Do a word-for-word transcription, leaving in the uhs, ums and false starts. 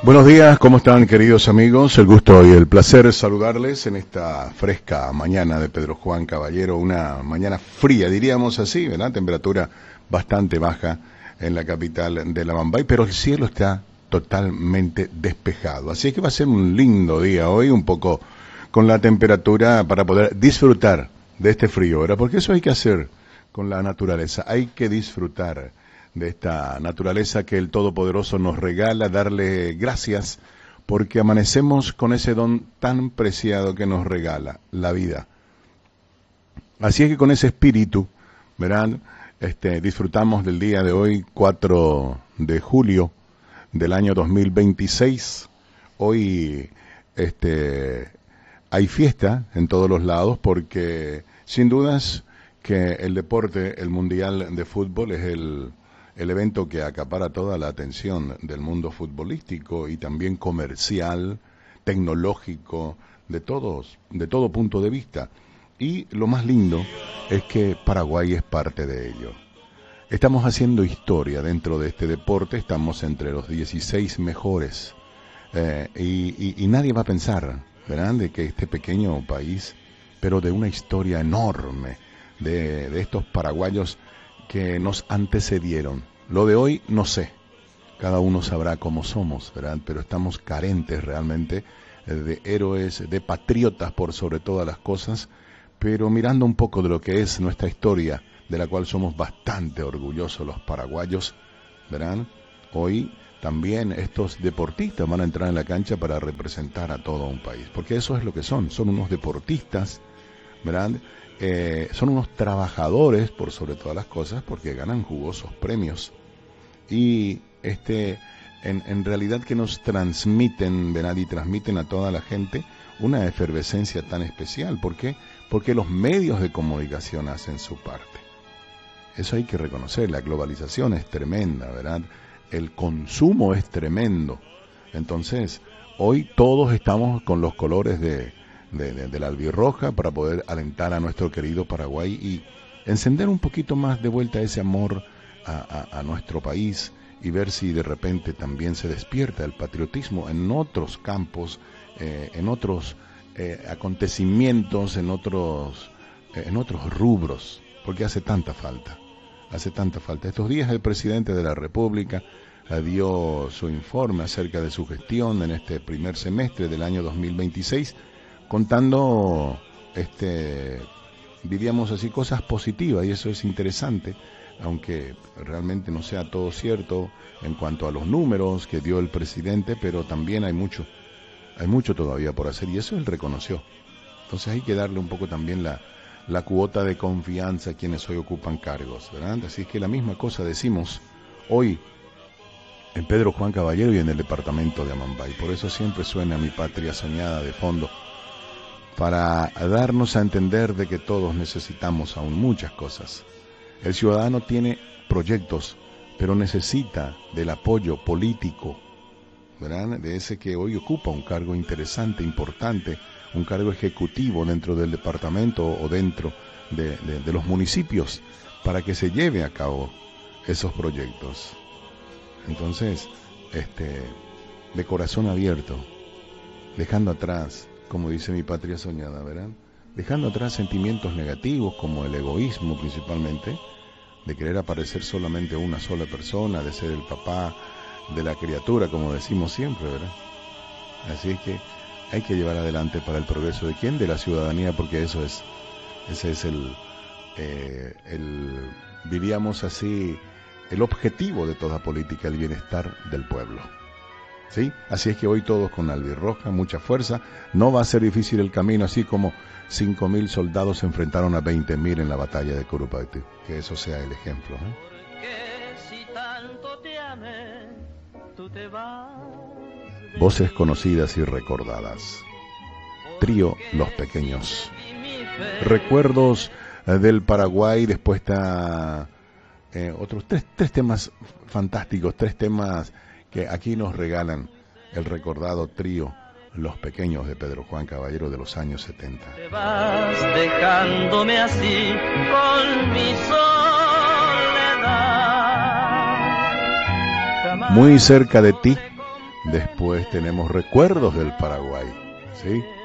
Buenos días, ¿cómo están, queridos amigos? El gusto y el placer de saludarles en esta fresca mañana de Pedro Juan Caballero, una mañana fría, diríamos así, ¿verdad? Temperatura bastante baja en la capital de la Bambay, pero el cielo está totalmente despejado. Así que va a ser un lindo día hoy, un poco con la temperatura para poder disfrutar de este frío, ¿verdad? Porque eso hay que hacer con la naturaleza, hay que disfrutar de esta naturaleza que el Todopoderoso nos regala, darle gracias porque amanecemos con ese don tan preciado que nos regala, la vida. Así es que con ese espíritu, verán, este, disfrutamos del día de hoy, cuatro de julio del año dos mil veintiséis. Hoy este, hay fiesta en todos los lados porque sin dudas que el deporte, el Mundial de Fútbol es el el evento que acapara toda la atención del mundo futbolístico y también comercial, tecnológico, de todos, de todo punto de vista. Y lo más lindo es que Paraguay es parte de ello. Estamos haciendo historia dentro de este deporte, estamos entre los dieciséis mejores eh, y, y, y nadie va a pensar, ¿verdad?, de que este pequeño país, pero de una historia enorme de, de estos paraguayos que nos antecedieron. Lo de hoy no sé, cada uno sabrá cómo somos, ¿verdad? Pero estamos carentes realmente de héroes, de patriotas por sobre todas las cosas, pero mirando un poco de lo que es nuestra historia, de la cual somos bastante orgullosos los paraguayos, ¿verdad? Hoy también estos deportistas van a entrar en la cancha para representar a todo un país, porque eso es lo que son, son unos deportistas, ¿verdad? Eh, son unos trabajadores por sobre todas las cosas porque ganan jugosos premios y este en, en realidad que nos transmiten, ¿verdad? Y transmiten a toda la gente una efervescencia tan especial. ¿Por qué? Porque los medios de comunicación hacen su parte. Eso hay que reconocer, la globalización es tremenda, ¿verdad? El consumo es tremendo. Entonces, hoy todos estamos con los colores de De, de, de la albirroja para poder alentar a nuestro querido Paraguay y encender un poquito más de vuelta ese amor a, a, a nuestro país y ver si de repente también se despierta el patriotismo en otros campos, eh, en otros eh, acontecimientos, en otros, eh, en otros rubros, porque hace tanta falta, hace tanta falta. Estos días el presidente de la República eh, dio su informe acerca de su gestión en este primer semestre del año dos mil veintiséis, contando, este, diríamos así, cosas positivas, y eso es interesante, aunque realmente no sea todo cierto en cuanto a los números que dio el presidente, pero también hay mucho, hay mucho todavía por hacer, y eso él reconoció. Entonces hay que darle un poco también la, la cuota de confianza a quienes hoy ocupan cargos, ¿verdad? Así que la misma cosa decimos hoy en Pedro Juan Caballero y en el departamento de Amambay. Por eso siempre suena Mi Patria Soñada de fondo, para darnos a entender de que todos necesitamos aún muchas cosas. El ciudadano tiene proyectos, pero necesita del apoyo político, ¿verdad?, de ese que hoy ocupa un cargo interesante, importante, un cargo ejecutivo dentro del departamento o dentro de, de, de los municipios, para que se lleve a cabo esos proyectos. Entonces, este, de corazón abierto, dejando atrás, como dice Mi Patria Soñada, ¿verdad?, dejando atrás sentimientos negativos como el egoísmo principalmente, de querer aparecer solamente una sola persona, de ser el papá de la criatura, como decimos siempre, ¿verdad? Así es que hay que llevar adelante para el progreso de quién, de la ciudadanía, porque eso es, ese es el, eh, el, diríamos así, el objetivo de toda política, el bienestar del pueblo. ¿Sí? Así es que hoy todos con albirroja, mucha fuerza. No va a ser difícil el camino, así como cinco mil soldados se enfrentaron a veinte mil en la batalla de Curupaytí. Que eso sea el ejemplo, ¿eh? Si tanto te amé, tú te vas de Voces conocidas y recordadas. Trío Los Pequeños. Recuerdos eh, del Paraguay. Después está eh, otros tres, tres temas fantásticos, tres temas que aquí nos regalan el recordado trío Los Pequeños de Pedro Juan Caballero de los años setenta. Te vas dejándome así con mi soledad. Muy cerca de ti Después tenemos Recuerdos del Paraguay, ¿sí?